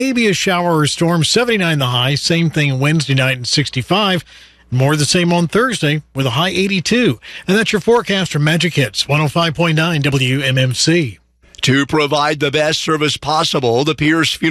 Maybe a shower or storm, 79 the high. Same thing Wednesday night and 65. More of the same on Thursday with a high 82. And that's your forecast from Magic Hits 105.9 WMMC. To provide the best service possible, the Pierce Funeral